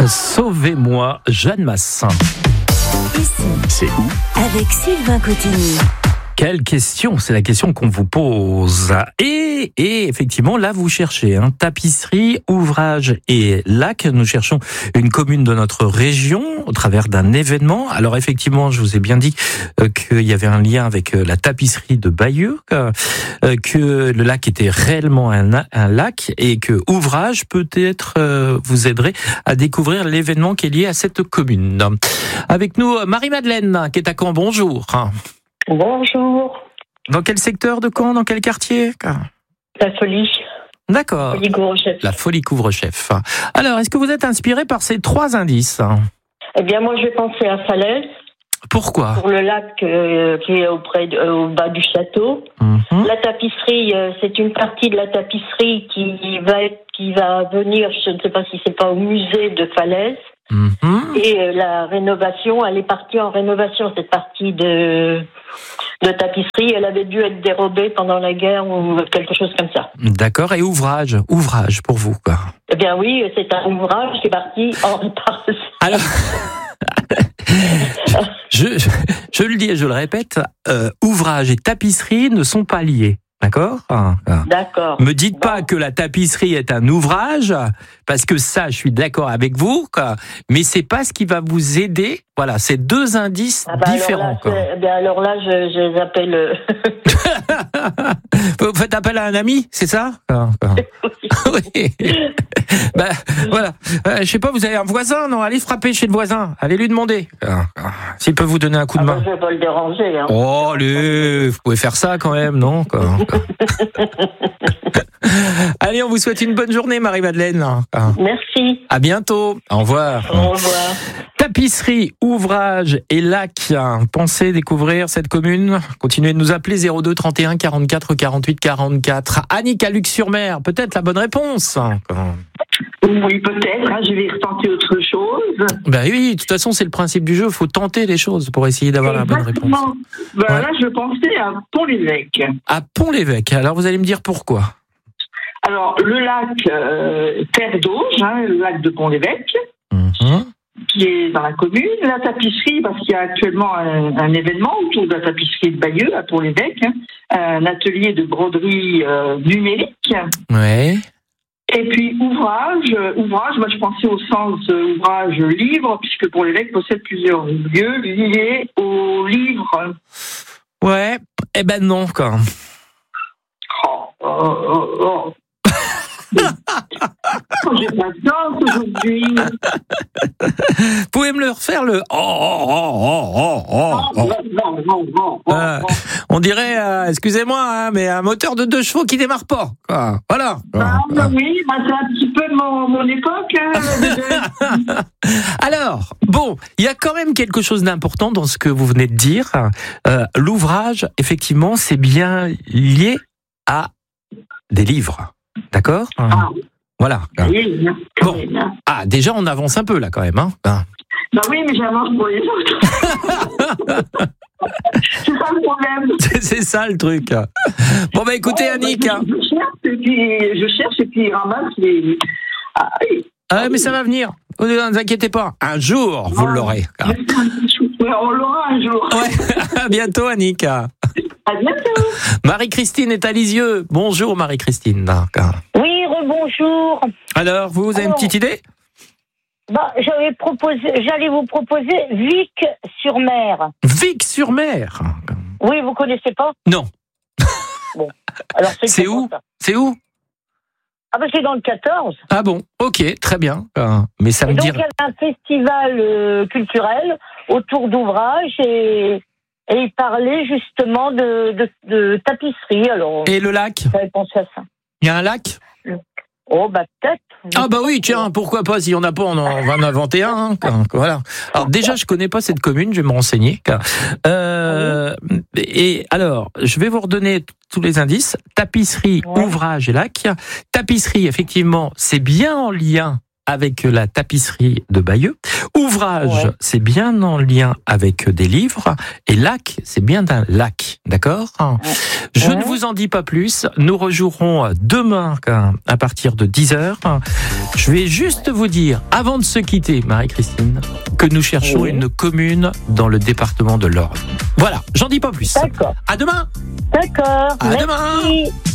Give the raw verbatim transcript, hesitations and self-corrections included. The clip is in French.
Sauvez-moi, Jeanne Massin. Ici, C'est où? avec Sylvain Cotigny. Quelle question? C'est la question qu'on vous pose. Et, et effectivement, là, vous cherchez hein, tapisserie, ouvrage et lac. Nous cherchons une commune de notre région au travers d'un événement. Alors effectivement, je vous ai bien dit euh, qu'il y avait un lien avec euh, la tapisserie de Bayeux, euh, que le lac était réellement un, un lac et que ouvrage peut-être euh, vous aiderait à découvrir l'événement qui est lié à cette commune. Avec nous, Marie-Madeleine, qui est à Caen. Bonjour. Bonjour. Dans quel secteur de Caen? Dans quel quartier? La folie. D'accord. Folie Couvre-Chef. La folie couvre-chef. Alors, est-ce que vous êtes inspiré par ces trois indices? Eh bien, moi, je vais penser à Falaise, Pourquoi? pour le lac euh, qui est auprès de, euh, au bas du château. Mhm. La tapisserie, euh, c'est une partie de la tapisserie qui va être, qui va venir, je ne sais pas si c'est pas au musée de Falaise. Mhm. Et euh, la rénovation, elle est partie en rénovation, cette partie de, de tapisserie. Elle avait dû être dérobée pendant la guerre ou quelque chose comme ça. D'accord. Et ouvrage? Ouvrage pour vous, quoi. Eh bien oui, c'est un ouvrage qui est parti en réparation. Alors, je, je, je le dis et je le répète, euh, ouvrage et tapisserie ne sont pas liés. D'accord? Ah, ah. D'accord. Me dites Bon. pas que la tapisserie est un ouvrage, parce que ça, je suis d'accord avec vous, quoi, mais c'est pas ce qui va vous aider. Voilà, c'est deux indices Ah bah différents. alors là, quoi. c'est- eh bien alors là, je, je les appelle. euh, Vous faites appel à un ami, c'est ça? Ah, ah. Oui. Ben voilà. Euh, je sais pas, vous avez un voisin, non? Allez frapper chez le voisin. Allez lui demander. Ah, ah. S'il peut vous donner un coup de Ah bah, main. je vais pas le déranger. Hein. Oh, allez, vous pouvez faire ça quand même, non? Quoi. Allez, on vous souhaite une bonne journée, Marie-Madeleine. Ah. Merci. À bientôt. Au revoir. Au revoir. Tapisserie, ouvrage et lac. Pensez découvrir cette commune? Continuez de nous appeler zéro deux trente et un quarante-quatre quarante-huit quarante-quatre. Annick à Luc-sur-Mer, peut-être la bonne réponse. Oui, peut-être. Hein, je vais retenter autre chose. Ben oui, de toute façon, c'est le principe du jeu. Il faut tenter les choses pour essayer d'avoir la bonne réponse. Exactement. Ben, Ouais. Là, je pensais à Pont-l'Évêque. À Pont-l'Évêque. Alors, vous allez me dire pourquoi? Alors, le lac euh, Terre d'Auge, hein, le lac de Pont-l'Évêque, Mhm. qui est dans la commune. La tapisserie, parce qu'il y a actuellement un, un événement autour de la tapisserie de Bayeux, à Pont-l'Évêque, hein, un atelier de broderie euh, numérique. Ouais. Et puis, ouvrage, euh, ouvrage, moi je pensais au sens euh, ouvrage livre, puisque Pont-l'Évêque possède plusieurs lieux liés au livre. Ouais. Eh ben non, quoi. Oh, oh, oh, oh. J'ai pas de chance aujourd'hui. Vous pouvez me le refaire, le oh, oh, oh, oh, oh, oh, Non, oh. non, non, non, non, Euh, non. On dirait, euh, excusez-moi, hein, mais un moteur de deux chevaux qui démarre pas. Quoi. Voilà. Ah, bah oui, bah, c'est un petit peu de mon, mon époque. Hein. Alors, bon, il y a quand même quelque chose d'important dans ce que vous venez de dire. Euh, l'ouvrage, effectivement, c'est bien lié à des livres. D'accord? Ah, Voilà. oui, Bon. oui, Ah, déjà, on avance un peu, là, quand même. Hein. Ah. bah oui, mais j'avance pour les autres. C'est ça le problème. C'est c'est ça, le truc. Bon, bah, écoutez, Oh, Annick. bah, je, je cherche et puis je cherche et puis il ramasse les. Ah, oui. Ah, ouais, mais ça va venir. Ne vous inquiétez pas. Un jour, vous l'aurez. Ah. Ouais, on l'aura un jour. Ouais. À bientôt, Annick. À bientôt. Marie-Christine est à Lisieux. Bonjour, Marie-Christine. D'accord. Oui, rebonjour. Alors, vous, vous avez une Alors. petite idée? Bah, j'avais proposé, j'allais vous proposer Vic-sur-Mer. Vic-sur-Mer. Oui, vous connaissez pas? Non. Alors C'est comment où? ça C'est où? Ah bah c'est dans le quatorze. Ah bon, ok, très bien. Euh, mais ça Et me donc dit... il y a un festival euh, culturel autour d'ouvrages et et il parlait justement de de, de tapisserie. Alors Et le lac? j'avais pensé à ça. Il y a un lac? Oh bah peut-être. Ah bah oui, tiens, pourquoi pas? Si on n'a pas, on en va en inventer un. Hein, quoi. Voilà. Alors déjà, je connais pas cette commune, je vais me renseigner. Quoi. Euh, et alors, je vais vous redonner tous les indices. Tapisserie, Ouais. ouvrage et lac. Tapisserie, effectivement, c'est bien en lien avec la tapisserie de Bayeux. Ouvrage, Ouais. c'est bien en lien avec des livres. Et lac, c'est bien d'un lac, d'accord ? Je Ouais. ne vous en dis pas plus. Nous rejouerons demain à partir de dix heures. Je vais juste vous dire, avant de se quitter, Marie-Christine, que nous cherchons Oui. une commune dans le département de l'Orne. Voilà, j'en dis pas plus. D'accord. À demain. D'accord. À Merci. demain.